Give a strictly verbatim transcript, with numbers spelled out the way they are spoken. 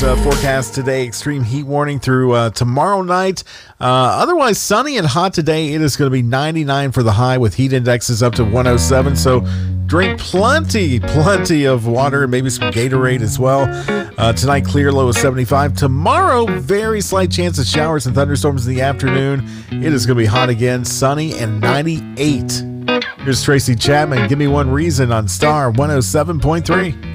Uh, forecast today, extreme heat warning through uh, tomorrow night. Uh, otherwise sunny and hot today. It is going to be ninety-nine for the high with heat indexes up to one oh seven. So drink plenty, plenty of water and maybe some Gatorade as well. Uh, tonight, clear, low of seventy-five. Tomorrow, very slight chance of showers and thunderstorms in the afternoon. It is going to be hot again, sunny and ninety-eight. Here's Tracy Chapman. Give me one reason on Star one oh seven point three.